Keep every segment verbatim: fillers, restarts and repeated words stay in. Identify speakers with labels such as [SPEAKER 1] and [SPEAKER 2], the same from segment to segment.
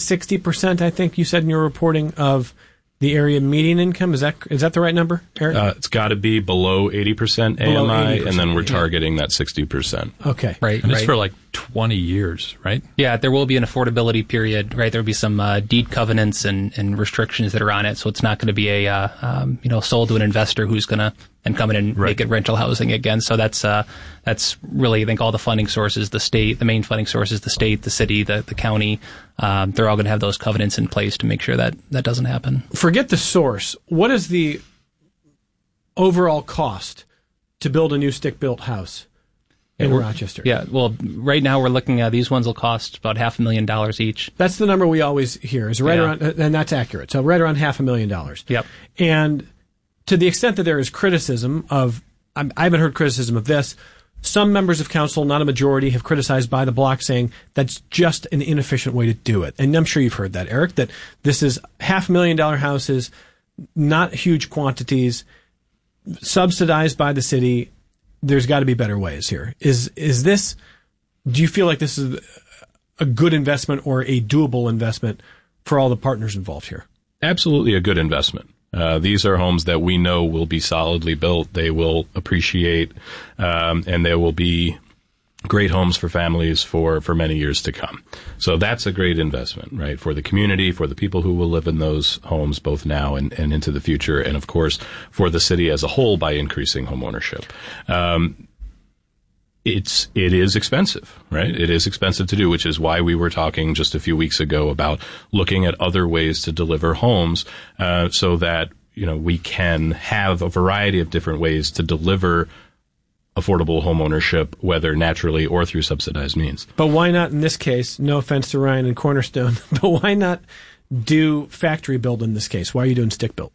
[SPEAKER 1] sixty percent, I think you said in your reporting, of the area median income. Is that is that the right number, Eric?
[SPEAKER 2] Uh, it's got to be below eighty percent A M I, and then we're targeting yeah. that sixty percent.
[SPEAKER 1] Okay.
[SPEAKER 3] Right.
[SPEAKER 4] And
[SPEAKER 3] right.
[SPEAKER 4] it's for like twenty years, right?
[SPEAKER 3] Yeah, there will be an affordability period, right? There will be some uh, deed covenants and, and restrictions that are on it, so it's not going to be a, uh, um, you know, sold to an investor who's going to and come in and right. make it rental housing again. So that's uh, that's really, I think, all the funding sources, the state, the main funding sources, the state, the city, the, the county, um, they're all going to have those covenants in place to make sure that that doesn't happen.
[SPEAKER 1] Forget the source. What is the overall cost to build a new stick-built house in
[SPEAKER 3] yeah,
[SPEAKER 1] Rochester?
[SPEAKER 3] Yeah, well, right now we're looking at these ones will cost about half a million dollars each.
[SPEAKER 1] That's the number we always hear, is right
[SPEAKER 3] yeah.
[SPEAKER 1] around, and that's accurate. So right around half a million dollars.
[SPEAKER 3] Yep.
[SPEAKER 1] And to the extent that there is criticism of, I haven't heard criticism of this, some members of council, not a majority, have criticized Buy the Block, saying that's just an inefficient way to do it. And I'm sure you've heard that, Eric, that this is half a million dollar houses, not huge quantities, subsidized by the city. There's got to be better ways here. Is is this, do you feel like this is a good investment or a doable investment for all the partners involved here?
[SPEAKER 2] Absolutely a good investment. Uh, these are homes that we know will be solidly built. They will appreciate, um, and they will be great homes for families for, for many years to come. So that's a great investment, right? For the community, for the people who will live in those homes both now and, and into the future, and of course for the city as a whole by increasing home ownership. Um, It's, it is expensive, right? It is expensive to do, which is why we were talking just a few weeks ago about looking at other ways to deliver homes, uh, so that, you know, we can have a variety of different ways to deliver affordable home ownership, whether naturally or through subsidized means.
[SPEAKER 1] But why not in this case, no offense to Ryan and Cornerstone, but why not do factory build in this case? Why are you doing stick built?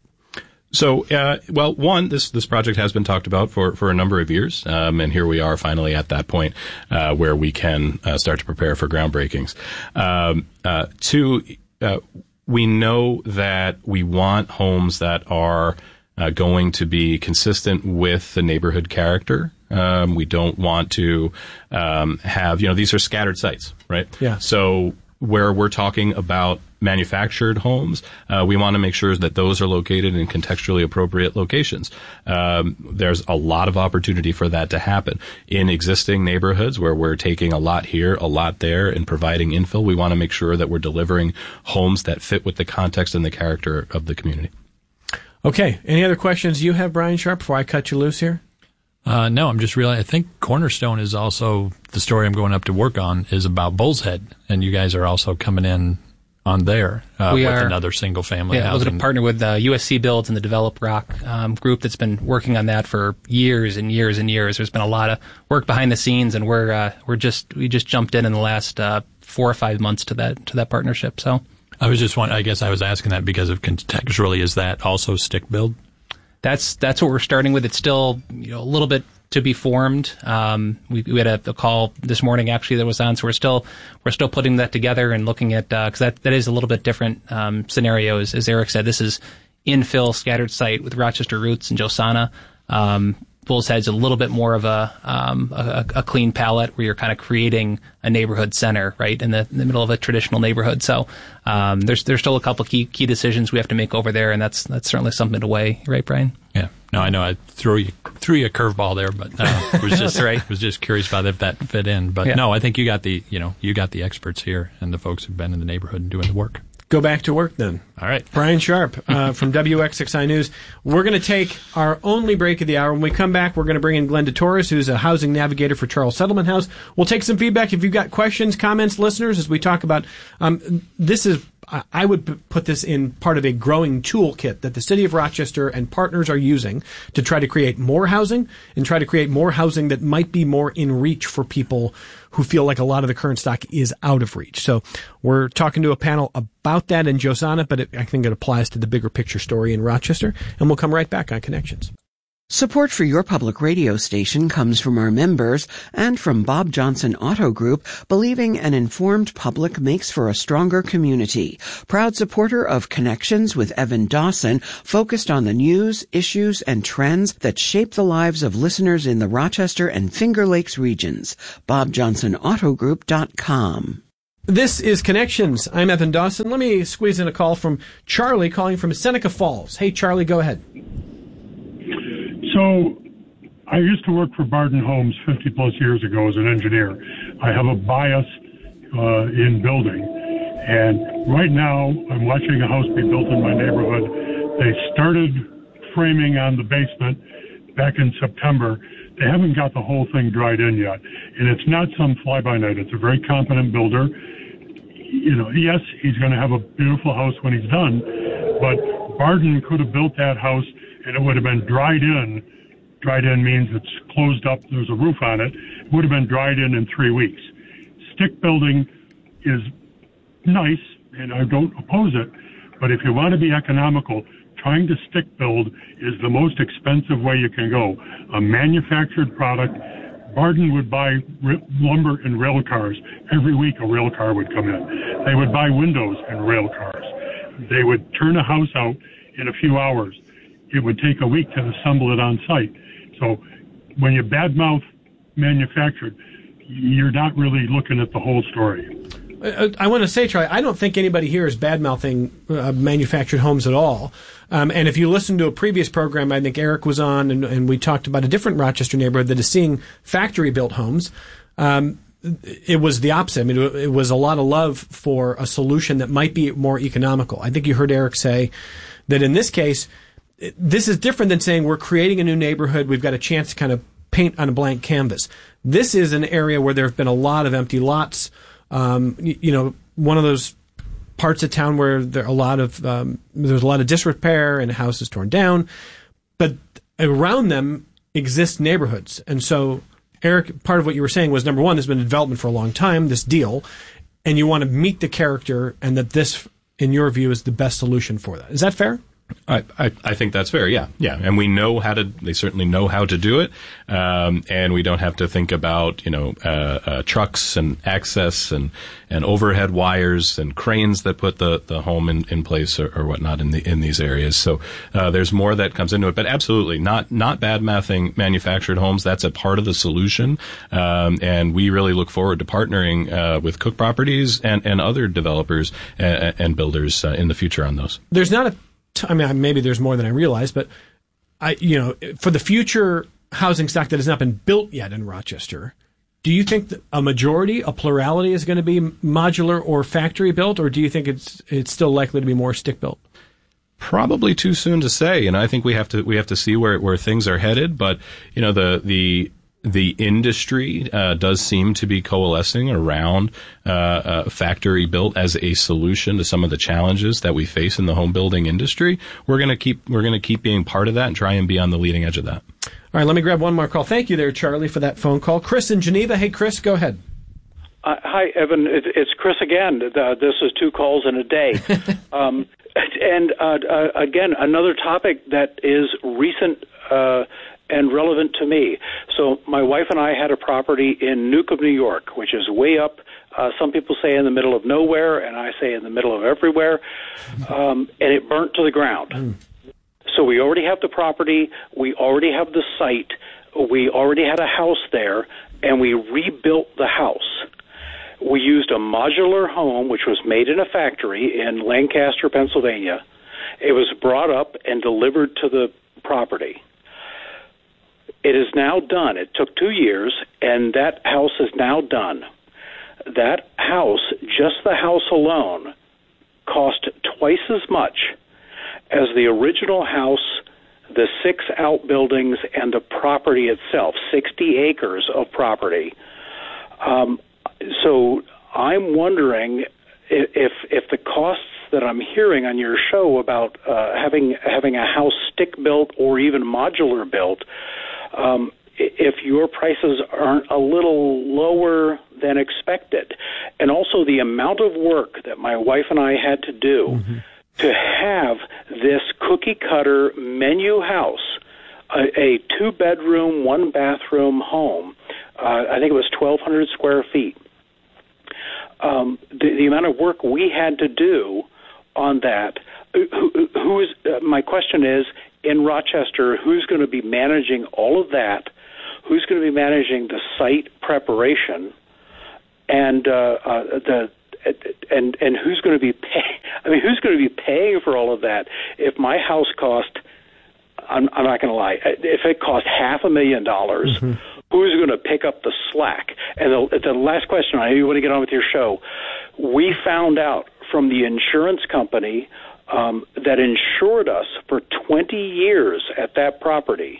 [SPEAKER 2] So, uh, well, one, this, this project has been talked about for, for a number of years. Um, and here we are finally at that point, uh, where we can, uh, start to prepare for groundbreakings. Um, uh, two, uh, we know that we want homes that are, uh, going to be consistent with the neighborhood character. Um, we don't want to, um, have, you know, these are scattered sites, right?
[SPEAKER 1] Yeah.
[SPEAKER 2] So where we're talking about manufactured homes, uh, we want to make sure that those are located in contextually appropriate locations. Um, there's a lot of opportunity for that to happen in existing neighborhoods where we're taking a lot here, a lot there, and providing infill. We want to make sure that we're delivering homes that fit with the context and the character of the community.
[SPEAKER 1] Okay. Any other questions you have, Brian Sharp, before I cut you loose here?
[SPEAKER 4] Uh, no, I'm just realizing, I think Cornerstone is also, the story I'm going up to work on is about Bull's Head, and you guys are also coming in on there uh,
[SPEAKER 3] we
[SPEAKER 4] with
[SPEAKER 3] are,
[SPEAKER 4] another single family
[SPEAKER 3] yeah,
[SPEAKER 4] housing.
[SPEAKER 3] We're going to partner with uh, U S C Builds and the Develop Rock um, group that's been working on that for years and years and years. There's been a lot of work behind the scenes, and we're uh, we're just we just jumped in in the last uh, four or five months to that to that partnership. So
[SPEAKER 4] I was just wondering, I guess I was asking that because of contextually, is that also stick build?
[SPEAKER 3] That's that's what we're starting with. It's still, you know, a little bit to be formed. Um, we, we had a, a call this morning actually that was on, so we're still we're still putting that together and looking at because uh, that that is a little bit different um, scenarios. As Eric said, this is infill scattered site with Rochester roots and Josana. Um, Bull's Head's a little bit more of a, um, a a clean palette where you're kind of creating a neighborhood center, right, in the, in the middle of a traditional neighborhood. So um, there's there's still a couple key key decisions we have to make over there, and that's that's certainly something to weigh, right, Brian?
[SPEAKER 4] Yeah. No, I know I threw you threw you a curveball there, but uh, was just
[SPEAKER 3] right.
[SPEAKER 4] was just curious about if that fit in. But
[SPEAKER 3] yeah.
[SPEAKER 4] no, I think you got the you know you got the experts here and the folks who've been in the neighborhood and doing the work.
[SPEAKER 1] Go back to work then.
[SPEAKER 4] All right.
[SPEAKER 1] Brian Sharp uh, from W X X I News. We're going to take our only break of the hour. When we come back, we're going to bring in Glenda Torres, who's a housing navigator for Charles Settlement House. We'll take some feedback if you've got questions, comments, listeners, as we talk about um, this is I would put this in part of a growing toolkit that the city of Rochester and partners are using to try to create more housing and try to create more housing that might be more in reach for people who feel like a lot of the current stock is out of reach. So we're talking to a panel about that in Josana, but it, I think it applies to the bigger picture story in Rochester, and we'll come right back on Connections.
[SPEAKER 5] Support for your public radio station comes from our members and from Bob Johnson Auto Group, believing an informed public makes for a stronger community. Proud supporter of Connections with Evan Dawson, focused on the news, issues, and trends that shape the lives of listeners in the Rochester and Finger Lakes regions. bob johnson auto group dot com.
[SPEAKER 1] This is Connections. I'm Evan Dawson. Let me squeeze in a call from Charlie calling from Seneca Falls. Hey, Charlie, go ahead.
[SPEAKER 6] So I used to work for Barden Homes fifty plus years ago as an engineer. I have a bias uh, in building. And right now I'm watching a house be built in my neighborhood. They started framing on the basement back in September. They haven't got the whole thing dried in yet. And it's not some fly-by-night. It's a very competent builder. You know, yes, he's going to have a beautiful house when he's done, but Barden could have built that house and it would have been dried in. Dried in means it's closed up, there's a roof on it. It would have been dried in in three weeks. Stick building is nice, and I don't oppose it, but if you want to be economical, trying to stick build is the most expensive way you can go. A manufactured product, Barden would buy r- lumber and rail cars. Every week a rail car would come in. They would buy windows and rail cars. They would turn a house out in a few hours. It would take a week to assemble it on site. So when you badmouth manufactured, you're not really looking at the whole story.
[SPEAKER 1] I, I want to say, Charlie, I don't think anybody here is bad-mouthing uh, manufactured homes at all. Um, and if you listen to a previous program, I think Eric was on, and, and we talked about a different Rochester neighborhood that is seeing factory-built homes. Um, it was the opposite. I mean, it, it was a lot of love for a solution that might be more economical. I think you heard Eric say that in this case, it, this is different than saying we're creating a new neighborhood, we've got a chance to kind of paint on a blank canvas. This is an area where there have been a lot of empty lots. Um, you, you know, one of those parts of town where there are a lot of um, there's a lot of disrepair and a house is torn down, but around them exist neighborhoods. And so, Eric, part of what you were saying was, number one, there's been development for a long time, this deal, and you want to meet the character, and that this, in your view, is the best solution for that. Is that fair?
[SPEAKER 2] I, I, I think that's fair, yeah. Yeah, and we know how to, they certainly know how to do it, um, and we don't have to think about, you know, uh, uh, trucks and access and, and overhead wires and cranes that put the, the home in, in place or, or whatnot in the in these areas. So uh, there's more that comes into it, but absolutely not not bad-mouthing manufactured homes. That's a part of the solution, um, and we really look forward to partnering uh, with Cook Properties and, and other developers and, and builders uh, in the future on those.
[SPEAKER 1] There's not a I mean, maybe there's more than I realize, but I, you know, for the future housing stock that has not been built yet in Rochester, do you think that a majority, a plurality, is going to be modular or factory built, or do you think it's it's still likely to be more stick built?
[SPEAKER 2] Probably too soon to say, and I think we have to we have to see where where things are headed. But you know, the the the industry uh, does seem to be coalescing around uh, uh, factory built as a solution to some of the challenges that we face in the home building industry. We're going to keep we're going to keep being part of that and try and be on the leading edge of that.
[SPEAKER 1] All right, let me grab one more call. Thank you there, Charlie, for that phone call. Chris in Geneva. Hey, Chris, go ahead.
[SPEAKER 7] Uh, hi, Evan. It, it's Chris again. Uh, this is two calls in a day. um, and uh, uh, again, another topic that is recent uh, and relevant to me. So my wife and I had a property in Newcomb, New York, which is way up. Uh, some people say in the middle of nowhere, and I say in the middle of everywhere. Um, and it burnt to the ground. Mm. So we already have the property. We already have the site. We already had a house there, and we rebuilt the house. We used a modular home, which was made in a factory in Lancaster, Pennsylvania. It was brought up and delivered to the property. It is now done. It took two years, and that house is now done. That house, just the house alone, cost twice as much as the original house, the six outbuildings, and the property itself, sixty acres of property. Um, so I'm wondering if if the costs that I'm hearing on your show about uh, having having a house stick built or even modular built, um, if your prices aren't a little lower than expected, and also the amount of work that my wife and I had to do mm-hmm. to have this cookie cutter menu house, a, a two bedroom, one bathroom home. Uh, I think it was twelve hundred square feet. Um, the, the amount of work we had to do on that. Who, who is? Uh, my question is, in Rochester, who's going to be managing all of that? Who's going to be managing the site preparation and uh, uh, the and and who's going to be paying? I mean, who's going to be paying for all of that? If my house cost, I'm, I'm not going to lie, if it cost half a million dollars, mm-hmm. who's going to pick up the slack? And the, the last question, I know you want to get on with your show. We found out from the insurance company um, that insured us for twenty years at that property.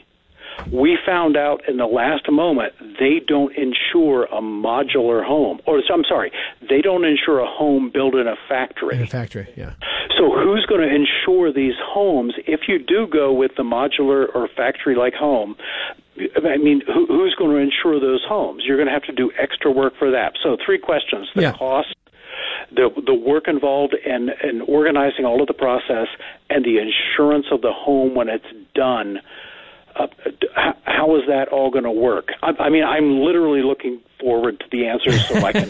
[SPEAKER 7] We found out in the last moment they don't insure a modular home. Or, I'm sorry, they don't insure a home built in a factory.
[SPEAKER 1] In a factory, yeah.
[SPEAKER 7] So who's going to insure these homes if you do go with the modular or factory-like home? I mean, who, who's going to insure those homes? You're going to have to do extra work for that. So three questions. The
[SPEAKER 1] yeah.
[SPEAKER 7] cost, the the work involved in, in organizing all of the process, and the insurance of the home when it's done. Uh, how is that all going to work? I, I mean, I'm literally looking forward to the answers so I can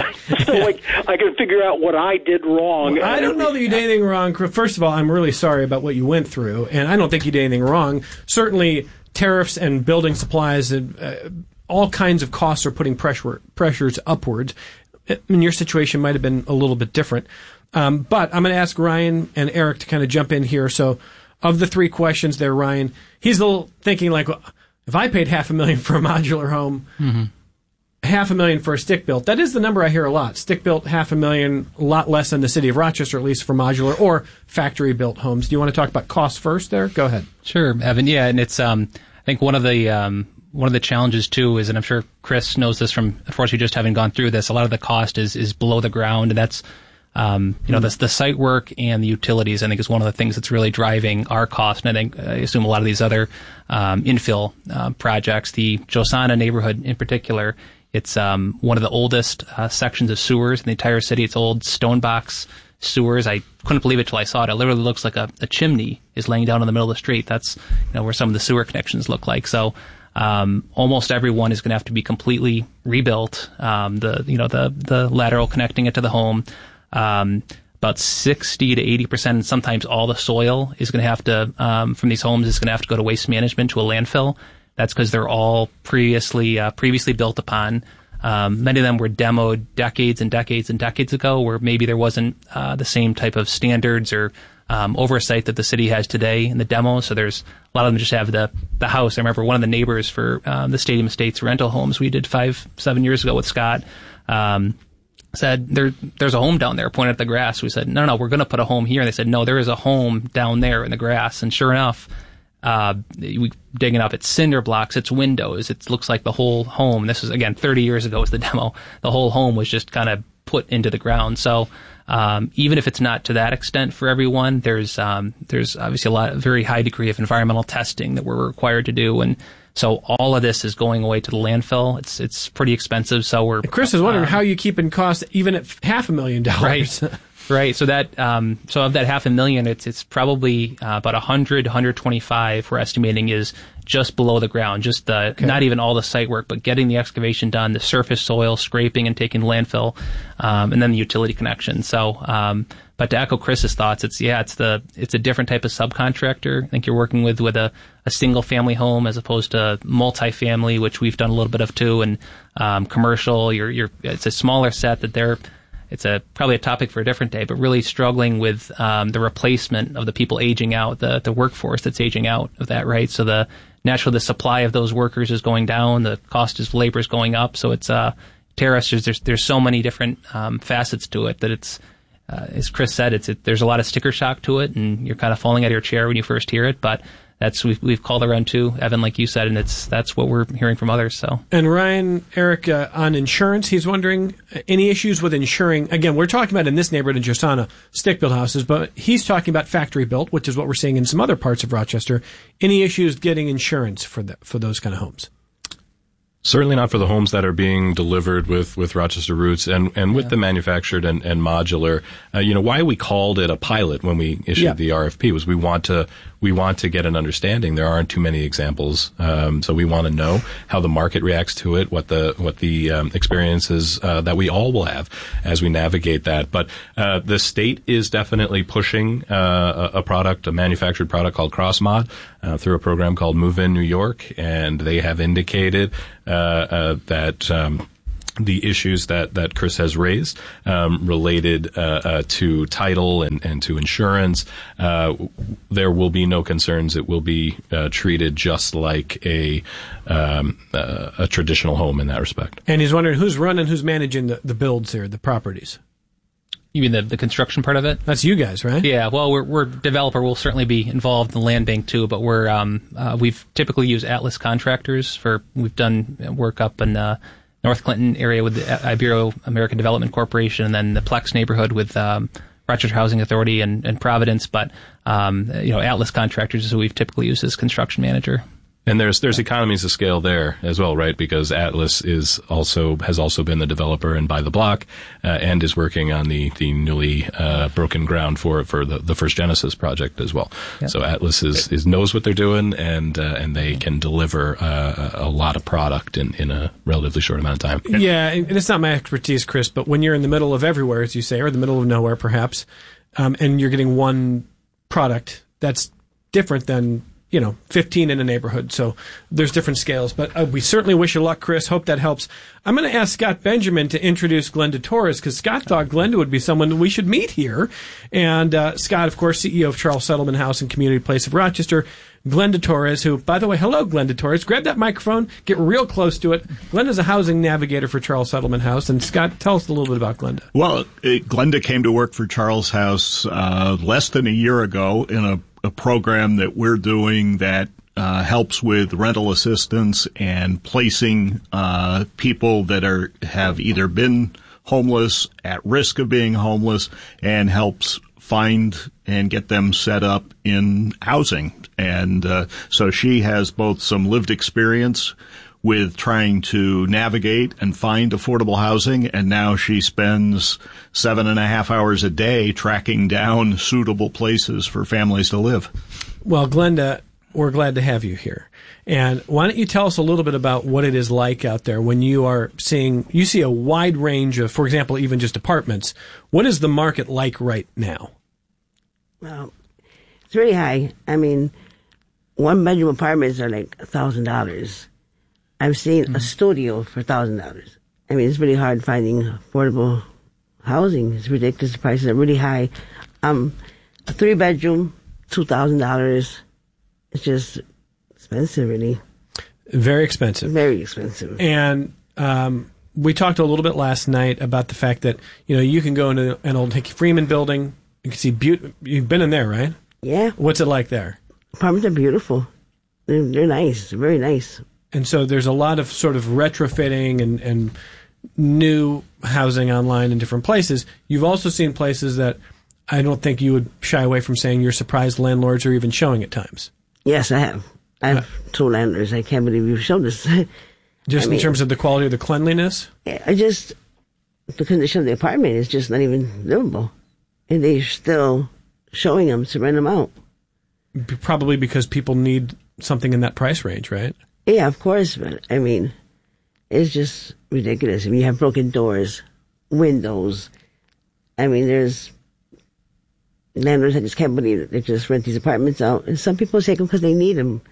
[SPEAKER 7] so like I can figure out what I did wrong.
[SPEAKER 1] Well, I don't know that you did anything wrong. First of all, I'm really sorry about what you went through, and I don't think you did anything wrong. Certainly, tariffs and building supplies and uh, all kinds of costs are putting pressure pressures upwards. I mean, your situation might have been a little bit different, um, but I'm going to ask Ryan and Eric to kind of jump in here. So. Of the three questions there, Ryan, he's a little thinking like, well, if I paid half a million for a modular home, mm-hmm. half a million for a stick-built, that is the number I hear a lot. Stick-built, half a million, a lot less than the city of Rochester, at least for modular or factory-built homes. Do you want to talk about costs first there? Go ahead.
[SPEAKER 3] Sure, Evan. Yeah, and it's, um, I think one of the, um, one of the challenges too is, and I'm sure Chris knows this from, unfortunately, just having gone through this, a lot of the cost is, is below the ground, and that's, Um, you know, the, the site work and the utilities, I think, is one of the things that's really driving our cost. And I think, I assume a lot of these other um, infill uh, projects, the Josana neighborhood in particular, it's um, one of the oldest uh, sections of sewers in the entire city. It's old stone box sewers. I couldn't believe it till I saw it. It literally looks like a, a chimney is laying down in the middle of the street. That's, you know, where some of the sewer connections look like. So um, almost everyone is going to have to be completely rebuilt. Um, the, you know, the the lateral connecting it to the home. Um, about sixty to eighty percent, and sometimes all the soil is going to have to, um, from these homes is going to have to go to waste management, to a landfill. That's because they're all previously, uh, previously built upon. Um, many of them were demoed decades and decades and decades ago, where maybe there wasn't, uh, the same type of standards or, um, oversight that the city has today in the demo. So there's a lot of them just have the, the house. I remember one of the neighbors for, um, the Stadium Estates rental homes we did five, seven years ago with Scott, um, said, there, there's a home down there, pointed at the grass. We said, no, no, we're going to put a home here. And they said, no, there is a home down there in the grass. And sure enough, uh, we digging up, it's cinder blocks, it's windows. It looks like the whole home, this is, again, thirty years ago was the demo. The whole home was just kind of put into the ground. So, um, even if it's not to that extent for everyone, there's, um, there's obviously a lot, a very high degree of environmental testing that we're required to do. And so all of this is going away to the landfill. It's it's pretty expensive. So we're
[SPEAKER 1] Chris is wondering um, how you keep in cost even at half a million dollars.
[SPEAKER 3] Right, right. So that um, so of that half a million, it's it's probably uh, about a hundred, hundred twenty-five. We're estimating is just below the ground. Just the okay. Not even all the site work, but getting the excavation done, the surface soil scraping and taking landfill, um, and then the utility connection. So. Um, But to echo Chris's thoughts, it's yeah, it's the it's a different type of subcontractor. I think you're working with with a, a single family home as opposed to multifamily, which we've done a little bit of too, and um, commercial. You're you're it's a smaller set that they're. It's a probably a topic for a different day, but really struggling with um, the replacement of the people aging out, the the workforce that's aging out of that, right? So the naturally the supply of those workers is going down, the cost of labor is going up. So it's uh, tariffs. There's there's so many different um, facets to it that it's. Uh, as Chris said, it's it, there's a lot of sticker shock to it, and you're kind of falling out of your chair when you first hear it. But that's we've we've called around too, Evan, like you said, and it's that's what we're hearing from others. So. And
[SPEAKER 1] Ryan, Eric, uh, on insurance, he's wondering uh, any issues with insuring. Again, we're talking about in this neighborhood in Josana stick-built houses, but he's talking about factory-built, which is what we're seeing in some other parts of Rochester. Any issues getting insurance for the, for those kind of homes?
[SPEAKER 2] Certainly not for the homes that are being delivered with, with Rochester roots and, and with
[SPEAKER 1] yeah.
[SPEAKER 2] the manufactured and, and modular. Uh, you know, why we called it a pilot when we issued
[SPEAKER 1] yeah.
[SPEAKER 2] the R F P was we want to, we want to get an understanding. There aren't too many examples. Um, so we want to know how the market reacts to it, what the, what the, um, experiences, uh, that we all will have as we navigate that. But, uh, the state is definitely pushing, uh, a, a product, a manufactured product called CrossMod, uh, through a program called Move In New York. And they have indicated, uh, uh, that, um, the issues that, that Chris has raised um, related uh, uh, to title and, and to insurance. Uh, there will be no concerns. It will be uh, treated just like a um, uh, a traditional home in that respect.
[SPEAKER 1] And he's wondering who's running, who's managing the, the builds here, the properties.
[SPEAKER 3] You mean the, the construction part of it?
[SPEAKER 1] That's you guys, right?
[SPEAKER 3] Yeah. Well, we're we're developer. We'll certainly be involved in the land bank too, but we're um uh, we've typically used Atlas contractors for we've done work up in uh, North Clinton area with the Ibero-American Development Corporation, and then the Plex neighborhood with um, Rochester Housing Authority and, and Providence. But um, you know, Atlas contractors is who we've typically used as construction manager.
[SPEAKER 2] And there's there's economies of scale there as well, right? Because Atlas is also has also been the developer and By the Block, uh, and is working on the the newly uh, broken ground for for the, the First Genesis project as well. Yep. So Atlas is, is knows what they're doing, and uh, and they can deliver uh, a lot of product in, in a relatively short amount of time.
[SPEAKER 1] Yeah, and it's not my expertise, Chris, but when you're in the middle of everywhere, as you say, or the middle of nowhere, perhaps, um, and you're getting one product that's different than, you know, fifteen in a neighborhood. So there's different scales. But uh, we certainly wish you luck, Chris. Hope that helps. I'm going to ask Scott Benjamin to introduce Glenda Torres, because Scott thought Glenda would be someone we should meet here. And uh, Scott, of course, C E O of Charles Settlement House and Community Place of Rochester. Glenda Torres, who, by the way, hello, Glenda Torres. Grab that microphone. Get real close to it. Glenda's a housing navigator for Charles Settlement House. And Scott, tell us a little bit about Glenda.
[SPEAKER 8] Well, it, Glenda came to work for Charles House uh, less than a year ago in a, a program that we're doing that Uh, helps with rental assistance and placing uh, people that are have either been homeless, at risk of being homeless, and helps find and get them set up in housing. And uh, so she has both some lived experience with trying to navigate and find affordable housing, and now she spends seven and a half hours a day tracking down suitable places for families to live.
[SPEAKER 1] Well, Glenda, we're glad to have you here. And why don't you tell us a little bit about what it is like out there when you are seeing, you see a wide range of, for example, even just apartments. What is the market like right now?
[SPEAKER 9] Well, it's really high. I mean, one bedroom apartments are like a thousand dollars. I've seen mm-hmm. a studio for a thousand dollars. I mean, it's really hard finding affordable housing. It's ridiculous. The prices are really high. Um, a three bedroom, two thousand dollars. It's just expensive, really.
[SPEAKER 1] Very expensive.
[SPEAKER 9] Very expensive.
[SPEAKER 1] And um, we talked a little bit last night about the fact that, you know, you can go into an old Hickey Freeman building. You can see beauty. You've been in there, right?
[SPEAKER 9] Yeah.
[SPEAKER 1] What's it like there?
[SPEAKER 9] Apartments are beautiful. They're, they're nice. They're very nice.
[SPEAKER 1] And so there's a lot of sort of retrofitting and, and new housing online in different places. You've also seen places that I don't think you would shy away from saying you're surprised landlords are even showing at times.
[SPEAKER 9] Yes, I have. I've uh, told landlords, I can't believe you've shown this.
[SPEAKER 1] Just I in
[SPEAKER 9] mean,
[SPEAKER 1] terms of the quality of the cleanliness?
[SPEAKER 9] I just, the condition of the apartment is just not even livable. And they're still showing them to rent them out.
[SPEAKER 1] Probably because people need something in that price range, right?
[SPEAKER 9] Yeah, of course. But, I mean, it's just ridiculous. I mean, you have broken doors, windows. I mean, there's landlords that just can't believe it. They just rent these apartments out. And some people take them because they need them.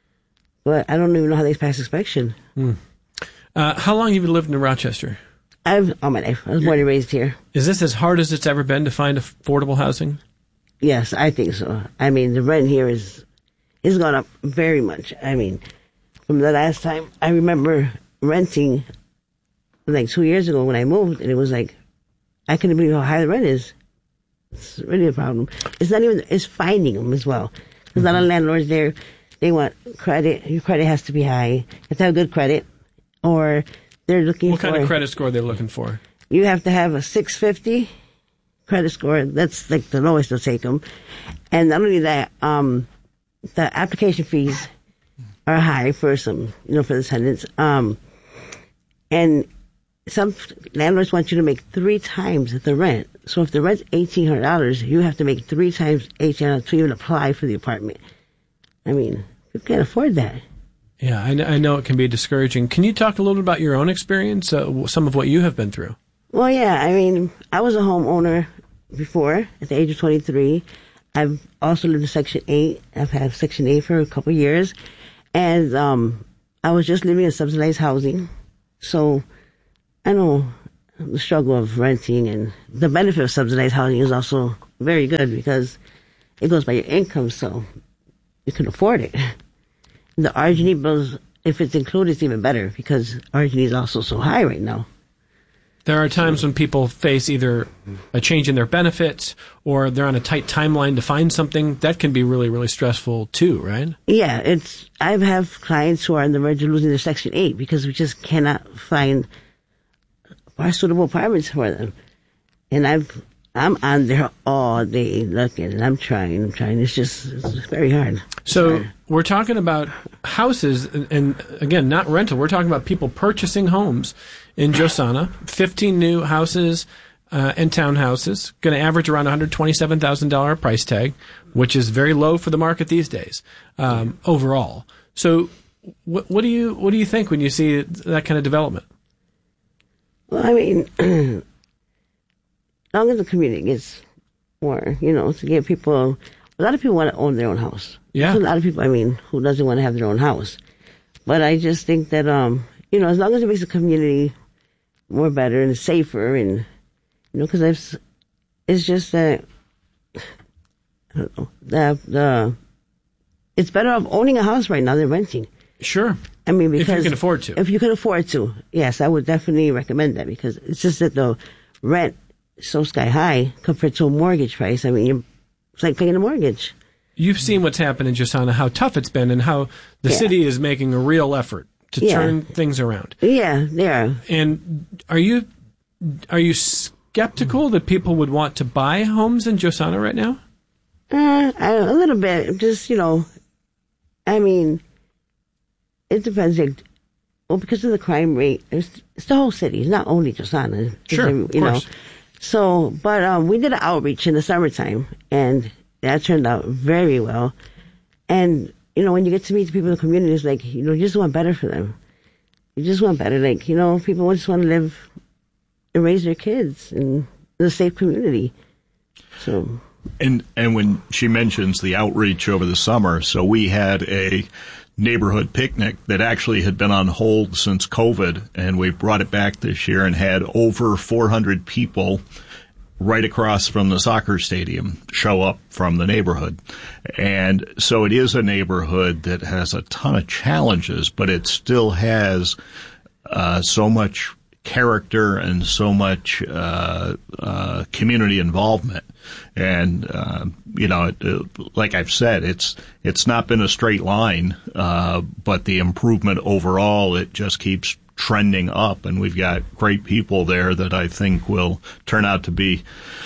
[SPEAKER 9] But I don't even know how they pass inspection.
[SPEAKER 1] Hmm. Uh, how long have you lived in Rochester?
[SPEAKER 9] I've all my life. I was born and raised here.
[SPEAKER 1] Is this as hard as it's ever been to find affordable housing?
[SPEAKER 9] Yes, I think so. I mean, the rent here is is gone up very much. I mean, from the last time I remember renting, like two years ago when I moved, and it was like, I couldn't believe how high the rent is. It's really a problem. It's not even, it's finding them as well. There's mm-hmm. a lot of landlords there, they want credit. Your credit has to be high. You have to have good credit. Or they're looking
[SPEAKER 1] what
[SPEAKER 9] for...
[SPEAKER 1] What kind of credit score are they looking for?
[SPEAKER 9] You have to have a six fifty credit score. That's like the lowest they'll take them. And not only that, um, the application fees are high for some, you know, for the tenants. Um, and some landlords want you to make three times the rent. So if the rent's eighteen hundred dollars, you have to make three times eighteen hundred dollars to even apply for the apartment. I mean, you can't afford that.
[SPEAKER 1] Yeah, I know, I know it can be discouraging. Can you talk a little bit about your own experience, uh, some of what you have been through?
[SPEAKER 9] Well, yeah, I mean, I was a homeowner before, at the age of twenty-three. I've also lived in Section eight. I've had Section eight for a couple of years. And um, I was just living in subsidized housing. So I know the struggle of renting, and the benefit of subsidized housing is also very good because it goes by your income, so you can afford it. The R G D bills, if it's included, it's even better because R G D is also so high right now.
[SPEAKER 1] There are times when people face either a change in their benefits or they're on a tight timeline to find something. That can be really, really stressful too, right?
[SPEAKER 9] Yeah, it's. I have clients who are on the verge of losing their Section eight because we just cannot find more suitable apartments for them. And I've, I'm on there all day looking, and I'm trying, I'm trying. It's just, it's very hard.
[SPEAKER 1] So we're talking about houses, and, and again, not rental. We're talking about people purchasing homes in Josana, fifteen new houses uh, and townhouses, going to average around one hundred twenty-seven thousand dollars price tag, which is very low for the market these days um, overall. So what, what do you what do you think when you see that kind of development?
[SPEAKER 9] Well, I mean, as long as the community gets more, you know, to give people, a lot of people want to own their own house.
[SPEAKER 1] Yeah.
[SPEAKER 9] There's a lot of people, I mean, who doesn't want to have their own house. But I just think that, um, you know, as long as it makes the community more better and safer, and, you know, because it's, it's just that, I don't know, the, the, it's better off owning a house right now than renting.
[SPEAKER 1] Sure.
[SPEAKER 9] I mean, because
[SPEAKER 1] if you can afford to.
[SPEAKER 9] If you can afford to, yes, I would definitely recommend that because it's just that the rent is so sky high compared to a mortgage price. I mean, you're, it's like paying a mortgage.
[SPEAKER 1] You've seen what's happened in Josana, how tough it's been, and how the
[SPEAKER 9] yeah.
[SPEAKER 1] city is making a real effort to
[SPEAKER 9] yeah.
[SPEAKER 1] turn things around.
[SPEAKER 9] Yeah, yeah.
[SPEAKER 1] And are you are you skeptical that people would want to buy homes in Josana right now?
[SPEAKER 9] Uh, I, a little bit. Just, you know, I mean, it depends. Like, well, because of the crime rate, it's, it's the whole city. It's not only Josana.
[SPEAKER 1] Sure,
[SPEAKER 9] every,
[SPEAKER 1] of
[SPEAKER 9] you
[SPEAKER 1] course.
[SPEAKER 9] know. So, but um, we did an outreach in the summertime, and that turned out very well. And, you know, when you get to meet the people in the community, it's like, you know, you just want better for them. You just want better. Like, you know, people just want to live and raise their kids in a safe community. So...
[SPEAKER 8] And and when she mentions the outreach over the summer, so we had a neighborhood picnic that actually had been on hold since COVID, and we brought it back this year and had over four hundred people right across from the soccer stadium show up from the neighborhood. And so it is a neighborhood that has a ton of challenges, but it still has uh, so much character and so much uh, uh, community involvement. And, uh, you know, it, like I've said, it's it's not been a straight line, uh, but the improvement overall, it just keeps trending up. And we've got great people there that I think will turn out to be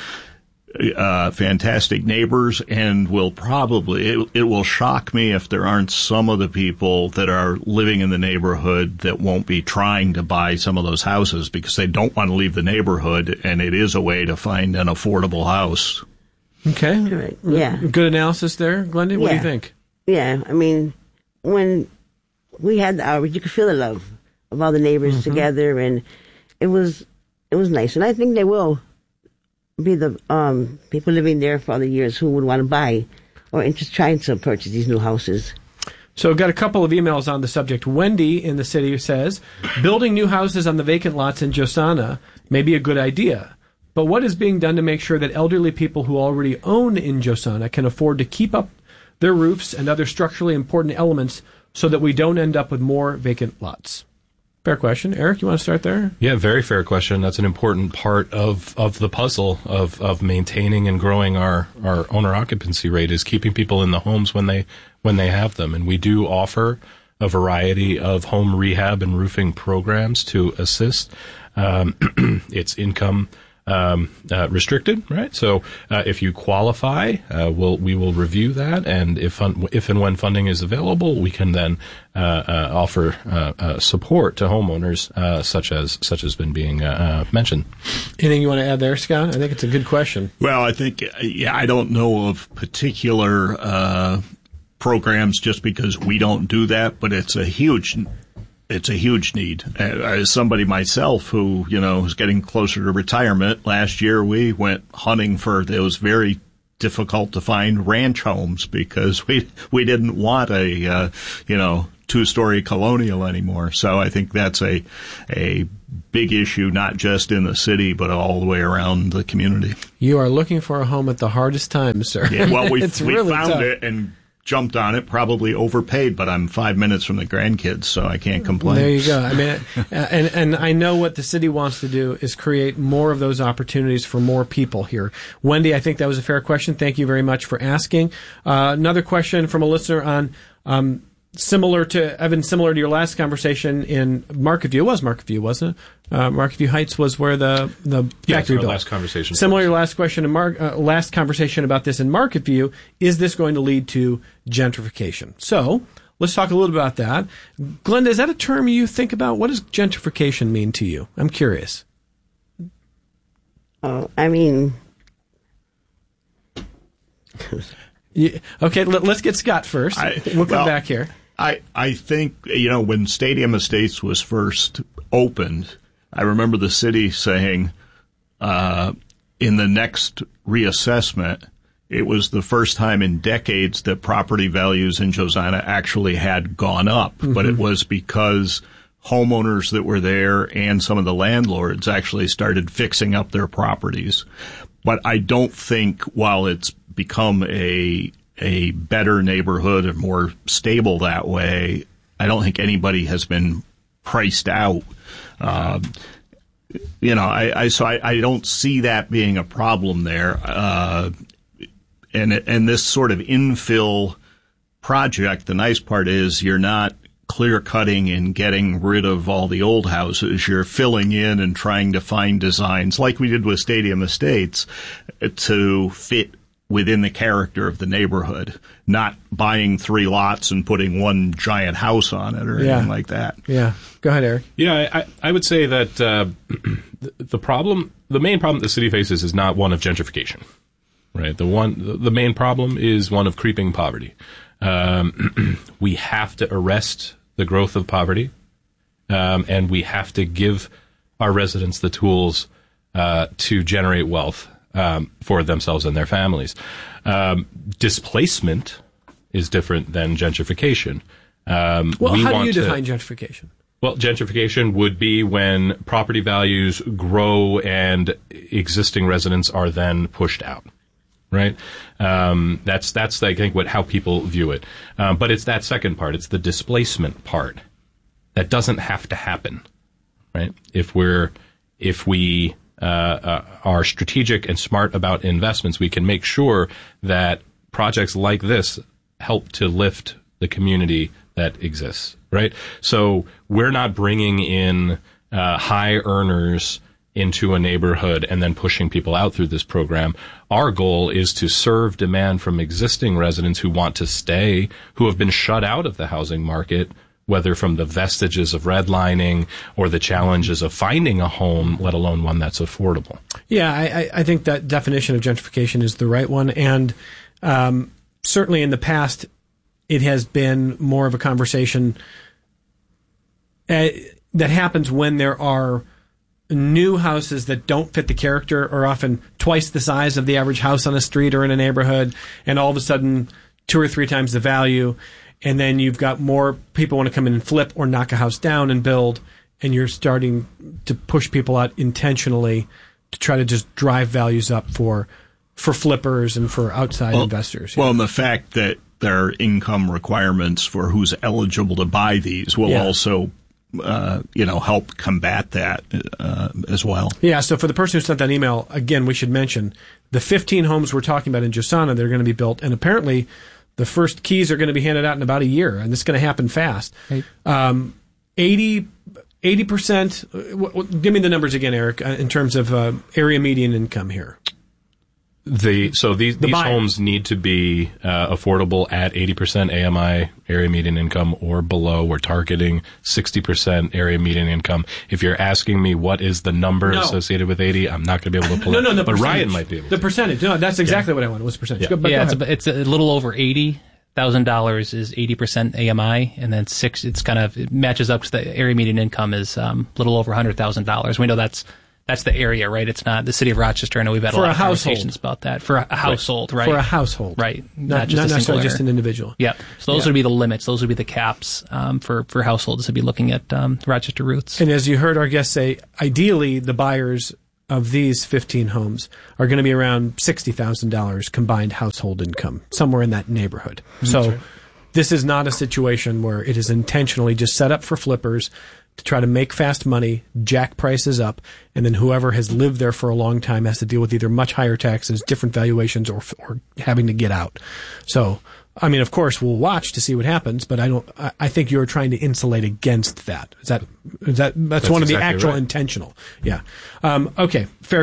[SPEAKER 8] uh, fantastic neighbors, and will probably, it, it will shock me if there aren't some of the people that are living in the neighborhood that won't be trying to buy some of those houses because they don't want to leave the neighborhood, and it is a way to find an affordable house.
[SPEAKER 1] Okay.
[SPEAKER 9] Right. Yeah.
[SPEAKER 1] Good analysis there, Glenda. What
[SPEAKER 9] yeah.
[SPEAKER 1] do you think?
[SPEAKER 9] Yeah. I mean, when we had the outreach, you could feel the love of all the neighbors mm-hmm. together, and it was it was nice. And I think they will be the um, people living there for other years who would want to buy or just trying to purchase these new houses.
[SPEAKER 1] So I've got a couple of emails on the subject. Wendy in the city says, building new houses on the vacant lots in Josana may be a good idea, but what is being done to make sure that elderly people who already own in Josana can afford to keep up their roofs and other structurally important elements so that we don't end up with more vacant lots? Fair question. Eric, you want to start there?
[SPEAKER 2] Yeah, very fair question. That's an important part of, of the puzzle of, of maintaining and growing our, our owner occupancy rate, is keeping people in the homes when they when they have them. And we do offer a variety of home rehab and roofing programs to assist. Um, it's income um, uh, restricted, right? So uh, if you qualify, uh, we'll, we will review that, and if fun, if and when funding is available, we can then uh, uh, offer uh, uh, support to homeowners, uh, such as such as been being uh, uh, mentioned.
[SPEAKER 1] Anything you want to add there, Scott? I think it's a good question.
[SPEAKER 8] Well, I think yeah, I don't know of particular uh, programs just because we don't do that, but it's a huge. It's a huge need. As somebody myself who, you know, is getting closer to retirement, last year we went hunting for those very difficult to find ranch homes because we we didn't want a, uh, you know, two-story colonial anymore. So I think that's a a big issue, not just in the city, but all the way around the community.
[SPEAKER 1] You are looking for a home at the hardest time, sir.
[SPEAKER 8] Yeah, well, we,
[SPEAKER 1] it's
[SPEAKER 8] we
[SPEAKER 1] really
[SPEAKER 8] found
[SPEAKER 1] tough.
[SPEAKER 8] it and jumped on it, probably overpaid, but I'm five minutes from the grandkids, so I can't complain.
[SPEAKER 1] There you go. I mean, and and I know what the city wants to do is create more of those opportunities for more people here. Wendy, I think that was a fair question. Thank you very much for asking. Uh, another question from a listener on um, similar to Evan, similar to your last conversation in Market View. It was Market View, wasn't it? Uh, Market View Heights was where the the
[SPEAKER 2] yes,
[SPEAKER 1] factory
[SPEAKER 2] our
[SPEAKER 1] built.
[SPEAKER 2] last conversation.
[SPEAKER 1] Similar to your last question in Mar- uh, last conversation about this in Market View. Is this going to lead to gentrification? So let's talk a little bit about that. Glenda, is that a term you think about? What does gentrification mean to you? I'm curious.
[SPEAKER 9] Oh, I mean,
[SPEAKER 1] Yeah, okay, let, let's get Scott first.
[SPEAKER 8] I,
[SPEAKER 1] we'll come
[SPEAKER 8] well,
[SPEAKER 1] back here.
[SPEAKER 8] I, I think, you know, when Stadium Estates was first opened, I remember the city saying uh, in the next reassessment, it was the first time in decades that property values in Josina actually had gone up. Mm-hmm. But it was because homeowners that were there and some of the landlords actually started fixing up their properties. But I don't think, while it's become a a better neighborhood and more stable that way, I don't think anybody has been priced out. Uh, you know, I, I so I, I don't see that being a problem there. Uh, and and this sort of infill project, the nice part is you're not clear cutting and getting rid of all the old houses. You're filling in and trying to find designs like we did with Stadium Estates to fit within the character of the neighborhood, not buying three lots and putting one giant house on it or
[SPEAKER 1] Yeah.
[SPEAKER 8] anything like that.
[SPEAKER 1] Yeah. Go ahead, Eric.
[SPEAKER 2] Yeah, I, I would say that uh, the, the problem, the main problem the city faces is not one of gentrification, right? The one, the main problem is one of creeping poverty. Um, we have to arrest the growth of poverty, um, and we have to give our residents the tools uh, to generate wealth um, for themselves and their families. Um, displacement is different than gentrification. Um,
[SPEAKER 1] Well,
[SPEAKER 2] we
[SPEAKER 1] how do
[SPEAKER 2] want
[SPEAKER 1] you
[SPEAKER 2] to-
[SPEAKER 1] define gentrification?
[SPEAKER 2] Well, gentrification would be when property values grow and existing residents are then pushed out. Right, um, that's that's I think what how people view it, um, but it's that second part. It's the displacement part that doesn't have to happen, right? If we're if we uh, uh, are strategic and smart about investments, we can make sure that projects like this help to lift the community that exists. Right, so we're not bringing in uh, high earners into a neighborhood and then pushing people out through this program. Our goal is to serve demand from existing residents who want to stay, who have been shut out of the housing market, whether from the vestiges of redlining or the challenges of finding a home, let alone one that's affordable.
[SPEAKER 1] Yeah, I, I think that definition of gentrification is the right one. And um, certainly in the past, it has been more of a conversation uh, that happens when there are new houses that don't fit the character are often twice the size of the average house on a street or in a neighborhood, and all of a sudden two or three times the value, and then you've got more people want to come in and flip or knock a house down and build, and you're starting to push people out intentionally to try to just drive values up for for flippers and for outside
[SPEAKER 8] well,
[SPEAKER 1] investors.
[SPEAKER 8] Well, and the fact that there are income requirements for who's eligible to buy these will
[SPEAKER 1] Yeah.
[SPEAKER 8] also Uh, you know, help combat that uh, as well.
[SPEAKER 1] Yeah, so for the person who sent that email, again, we should mention the fifteen homes we're talking about in Josana that are going to be built, and apparently the first keys are going to be handed out in about a year, and it's going to happen fast.
[SPEAKER 3] Right.
[SPEAKER 1] Um, eighty, eighty percent, w- w- give me the numbers again, Eric, uh, in terms of uh, area median income here.
[SPEAKER 2] The so these
[SPEAKER 1] The
[SPEAKER 2] these
[SPEAKER 1] buyers.
[SPEAKER 2] homes need to be uh, affordable at eighty percent A M I area median income or below. We're targeting sixty percent area median income. If you're asking me what is the number
[SPEAKER 1] No.
[SPEAKER 2] associated with eighty, I'm not going to be able to pull
[SPEAKER 1] No,
[SPEAKER 2] it.
[SPEAKER 1] no, the
[SPEAKER 2] but
[SPEAKER 1] percentage.
[SPEAKER 2] Ryan might be able
[SPEAKER 1] The
[SPEAKER 2] to.
[SPEAKER 1] percentage. No, that's exactly what I wanted, was percentage.
[SPEAKER 2] Yeah.
[SPEAKER 1] Go, but
[SPEAKER 3] yeah,
[SPEAKER 1] go
[SPEAKER 3] it's
[SPEAKER 1] ahead.
[SPEAKER 3] a, it's a little over eighty thousand dollars is eighty percent A M I, and then six. It's kind of it matches up because the area median income is um, a little over hundred thousand dollars. We know that's that's the area, right? It's not the city of Rochester. I know we've had a
[SPEAKER 1] For
[SPEAKER 3] lot
[SPEAKER 1] a
[SPEAKER 3] of
[SPEAKER 1] household.
[SPEAKER 3] conversations about that. For a, a household, right?
[SPEAKER 1] For a household.
[SPEAKER 3] Right.
[SPEAKER 1] Not,
[SPEAKER 3] Not just
[SPEAKER 1] not
[SPEAKER 3] a single
[SPEAKER 1] necessarily
[SPEAKER 3] owner.
[SPEAKER 1] just an individual.
[SPEAKER 3] Yep. So those
[SPEAKER 1] Yeah.
[SPEAKER 3] would be the limits. Those would be the caps um, for, for households to be looking at um, Rochester Roots.
[SPEAKER 1] And as you heard our guest say, ideally the buyers of these fifteen homes are going to be around sixty thousand dollars combined household income, somewhere in that neighborhood. So
[SPEAKER 4] right.
[SPEAKER 1] this is not a situation where it is intentionally just set up for flippers to try to make fast money, jack prices up, and then whoever has lived there for a long time has to deal with either much higher taxes, different valuations, or or having to get out. So, I mean, of course, we'll watch to see what happens, but I don't. I, I think you're trying to insulate against that. Is that is that that's,
[SPEAKER 2] That's
[SPEAKER 1] one of the
[SPEAKER 2] exactly
[SPEAKER 1] actual
[SPEAKER 2] right.
[SPEAKER 1] intentional? Yeah. Um, okay. Fair